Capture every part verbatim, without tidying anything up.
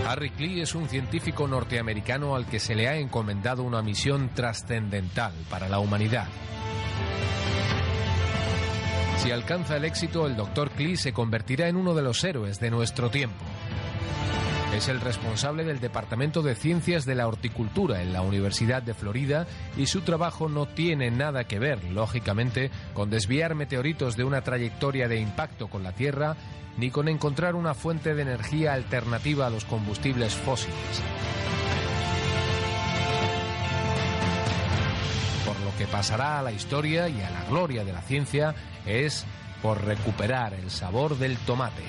Harry Klee es un científico norteamericano al que se le ha encomendado una misión trascendental para la humanidad. Si alcanza el éxito, el doctor Klee se convertirá en uno de los héroes de nuestro tiempo. Es el responsable del Departamento de Ciencias de la Horticultura en la Universidad de Florida y su trabajo no tiene nada que ver, lógicamente, con desviar meteoritos de una trayectoria de impacto con la Tierra, ni con encontrar una fuente de energía alternativa a los combustibles fósiles. Por lo que pasará a la historia y a la gloria de la ciencia es por recuperar el sabor del tomate.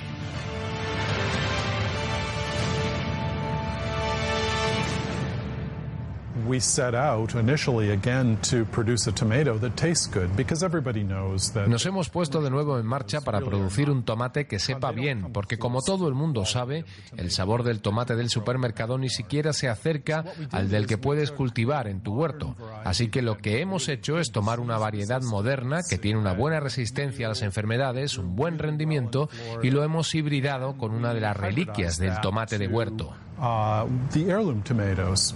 We set out initially again to produce a tomato that tastes good because everybody knows that. Nos hemos puesto de nuevo en marcha para producir un tomate que sepa bien, porque como todo el mundo sabe, el sabor del tomate del supermercado ni siquiera se acerca al del que puedes cultivar en tu huerto. Así que lo que hemos hecho es tomar una variedad moderna que tiene una buena resistencia a las enfermedades, un buen rendimiento, y lo hemos hibridado con una de las reliquias del tomate de huerto. Uh, the heirloom tomatoes.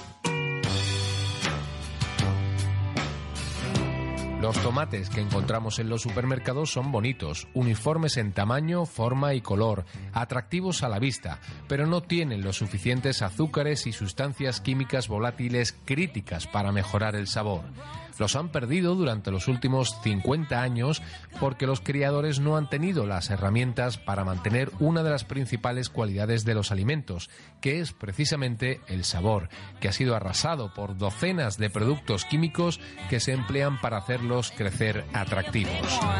Los tomates que encontramos en los supermercados son bonitos, uniformes en tamaño, forma y color, atractivos a la vista, pero no tienen los suficientes azúcares y sustancias químicas volátiles críticas para mejorar el sabor. Los han perdido durante los últimos cincuenta años porque los criadores no han tenido las herramientas para mantener una de las principales cualidades de los alimentos, que es precisamente el sabor, que ha sido arrasado por docenas de productos químicos que se emplean para hacerlos crecer atractivos.